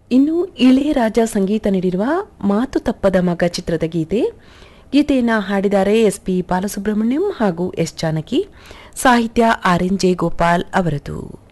ಇನ್ನು ಇಳೆಯರಾಜ ಸಂಗೀತ ನೀಡಿರುವ ಮಾತು ತಪ್ಪದ ಮಗ ಚಿತ್ರದ ಗೀತೆಯನ್ನು ಹಾಡಿದ್ದಾರೆ ಎಸ್ಪಿ ಬಾಲಸುಬ್ರಹ್ಮಣ್ಯಂ ಹಾಗೂ ಎಸ್ ಜಾನಕಿ. ಸಾಹಿತ್ಯ RNJ ಗೋಪಾಲ್ ಅವರದು.